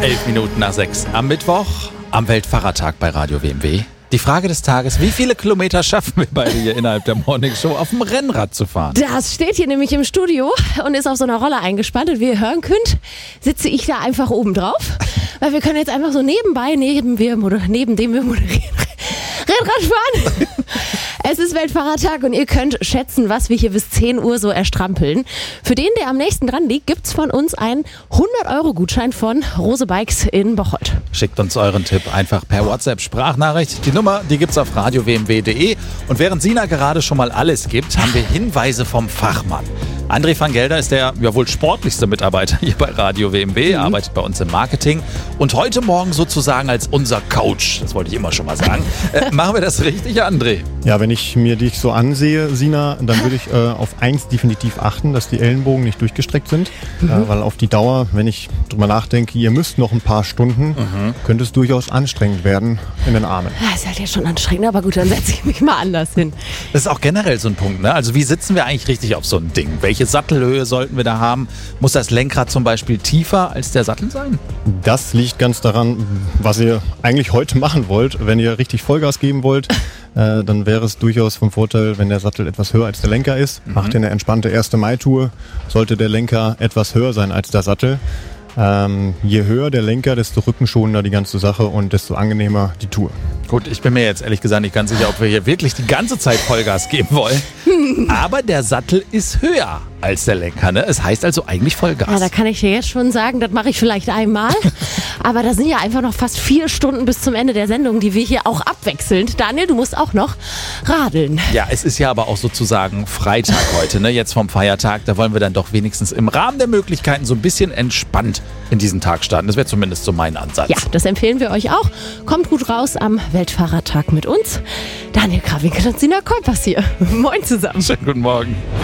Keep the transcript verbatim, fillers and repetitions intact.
Elf Minuten nach sechs am Mittwoch, am Weltfahrradtag bei Radio W M W. Die Frage des Tages, wie viele Kilometer schaffen wir beide hier innerhalb der Morning Show auf dem Rennrad zu fahren? Das steht hier nämlich im Studio und ist auf so einer Rolle eingespannt. Und wie ihr hören könnt, sitze ich da einfach oben drauf. Weil wir können jetzt einfach so nebenbei, neben, wir, neben dem wir moderieren, Rennrad fahren. Es ist Weltfahrradtag und ihr könnt schätzen, was wir hier bis zehn Uhr so erstrampeln. Für den, der am nächsten dran liegt, gibt es von uns einen hundert-Euro-Gutschein von Rose Bikes in Bocholt. Schickt uns euren Tipp einfach per WhatsApp-Sprachnachricht. Die Nummer, die gibt's auf radio w m w punkt d e. Und während Sina gerade schon mal alles gibt, haben wir Hinweise vom Fachmann. André van Gelder ist der ja wohl sportlichste Mitarbeiter hier bei Radio W M W, mhm. arbeitet bei uns im Marketing und heute Morgen sozusagen als unser Coach, das wollte ich immer schon mal sagen. äh, machen wir das richtig, André? Ja, wenn ich mir dich so ansehe, Sina, dann würde ich äh, auf eins definitiv achten, dass die Ellenbogen nicht durchgestreckt sind, mhm. äh, weil auf die Dauer, wenn ich drüber nachdenke, ihr müsst noch ein paar Stunden, mhm. könnte es durchaus anstrengend werden in den Armen. Das ist halt jetzt schon anstrengend, aber gut, dann setze ich mich mal anders hin. Das ist auch generell so ein Punkt, ne? Also wie sitzen wir eigentlich richtig auf so ein Ding? Welche Sattelhöhe sollten wir da haben? Muss das Lenkrad zum Beispiel tiefer als der Sattel sein? Das liegt ganz daran, was ihr eigentlich heute machen wollt. Wenn ihr richtig Vollgas geben wollt, äh, dann wäre es durchaus vom Vorteil, wenn der Sattel etwas höher als der Lenker ist. Mhm. Macht ihr eine entspannte erste Mai-Tour, sollte der Lenker etwas höher sein als der Sattel. Ähm, je höher der Lenker, desto rückenschonender die ganze Sache und desto angenehmer die Tour. Gut, ich bin mir jetzt ehrlich gesagt nicht ganz sicher, ob wir hier wirklich die ganze Zeit Vollgas geben wollen. Aber der Sattel ist höher als der Lenker, ne? Es heißt also eigentlich Vollgas. Ja, da kann ich dir jetzt schon sagen, das mache ich vielleicht einmal. Aber da sind ja einfach noch fast vier Stunden bis zum Ende der Sendung, die wir hier auch abwechselnd. Daniel, du musst auch noch radeln. Ja, es ist ja aber auch sozusagen Freitag heute, ne? Jetzt vom Feiertag. Da wollen wir dann doch wenigstens im Rahmen der Möglichkeiten so ein bisschen entspannt in diesen Tag starten. Das wäre zumindest so mein Ansatz. Ja, das empfehlen wir euch auch. Kommt gut raus am Weltfahrradtag mit uns. Daniel Krawinkel und Sina Kolpers hier. Moin zusammen. Schönen guten Morgen.